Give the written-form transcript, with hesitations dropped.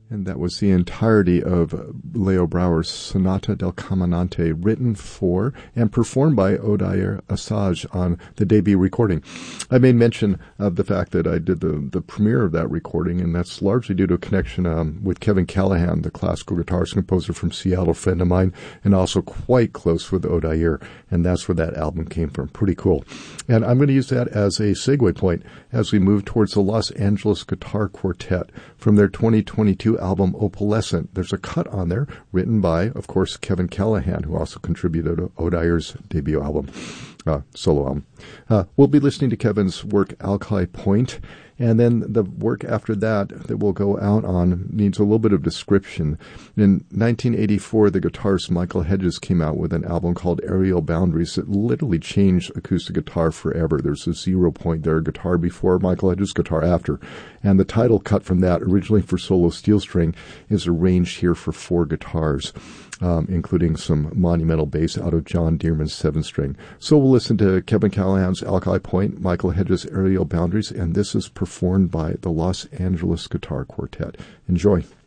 And that was the entirety of Leo Brouwer's Sonata del Caminante, written for and performed by Odair Assage on the debut recording. I made mention of the fact that I did the premiere of that recording, and that's largely due to a connection with Kevin Callahan, the classical guitarist composer from Seattle, friend of mine, and also quite close with Odair, and that's where that album came from. Pretty cool. And I'm going to use that as a segue point as we move towards the Los Angeles Guitar Quartet from their 2022 album Opalescent. There's a cut on there written by, of course, Kevin Callahan, who also contributed to Odair's debut album, solo album. We'll be listening to Kevin's work Alki Point, and then the work after that we'll go out on needs a little bit of description. In 1984, the guitarist Michael Hedges came out with an album called Aerial Boundaries that literally changed acoustic guitar forever. There's a 0 point there, guitar before, Michael Hedges guitar after. And the title cut from that, originally for solo steel string, is arranged here for 4 guitars, including some monumental bass out of John Dearman's 7-string. So we'll listen to Kevin Callahan's Alki Point, Michael Hedges' Aerial Boundaries, and this is performed by the Los Angeles Guitar Quartet. Enjoy.